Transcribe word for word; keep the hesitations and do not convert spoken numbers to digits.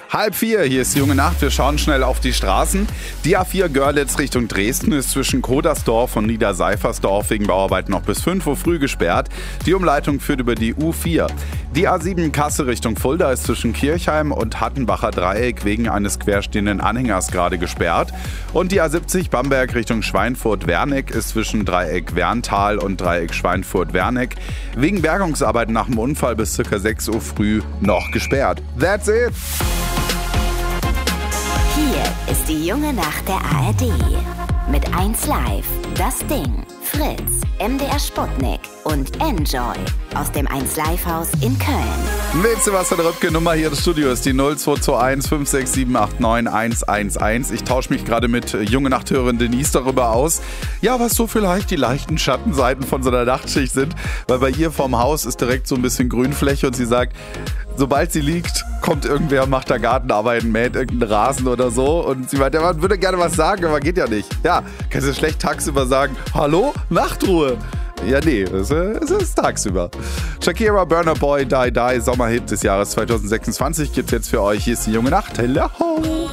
Halb vier, hier ist die junge Nacht. Wir schauen schnell auf die Straßen. Die A vier Görlitz Richtung Dresden ist zwischen Kodersdorf und Niederseifersdorf wegen Bauarbeiten noch bis fünf Uhr früh gesperrt. Die Umleitung führt über die U vier. Die A sieben Kassel Richtung Fulda ist zwischen Kirchheim und Hattenbacher Dreieck wegen eines querstehenden Anhängers gerade gesperrt. Und die A siebzig Bamberg Richtung Schweinfurt-Werneck ist zwischen Dreieck Werntal und Dreieck Schweinfurt-Werneck wegen Bergungsarbeiten nach dem Unfall bis ca. sechs Uhr früh noch gesperrt. That's it! Hier ist die junge Nacht der A R D. Mit eins Live, Das Ding, Fritz, M D R Sputnik und Enjoy aus dem eins Live Haus in Köln. Willst du was von Rübke? Nummer hier des Studios ist die null zwei zwei eins fünf sechs sieben acht neun eins eins eins. Ich tausche mich gerade mit junge Nachthörerin Denise darüber aus, ja, was so vielleicht die leichten Schattenseiten von so einer Nachtschicht sind, weil bei ihr vorm Haus ist direkt so ein bisschen Grünfläche und sie sagt, sobald sie liegt, kommt irgendwer, macht da Gartenarbeiten, mäht irgendeinen Rasen oder so. Und sie meint, ja, man würde gerne was sagen, aber geht ja nicht. Ja, kannst du schlecht tagsüber sagen, hallo, Nachtruhe. Ja, nee, es ist, ist tagsüber. Shakira, Burna Boy, Die Die, Sommerhit des Jahres zwanzig sechsundzwanzig gibt's jetzt für euch. Hier ist die junge Nacht. Hello!